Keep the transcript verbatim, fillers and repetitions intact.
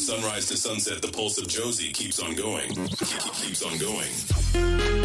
sunrise to sunset, the pulse of Josie keeps on going. Keeps on going.